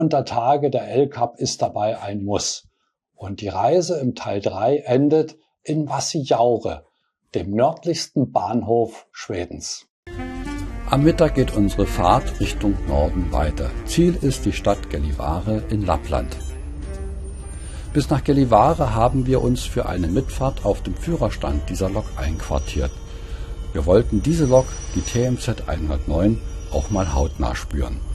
der Tage der El-Kap ist dabei ein Muss. Und die Reise im Teil 3 endet in Vassijaure, dem nördlichsten Bahnhof Schwedens. Am Mittag geht unsere Fahrt Richtung Norden weiter. Ziel ist die Stadt Gällivare in Lappland. Bis nach Gällivare haben wir uns für eine Mitfahrt auf dem Führerstand dieser Lok einquartiert. Wir wollten diese Lok, die TMZ 109, auch mal hautnah spüren.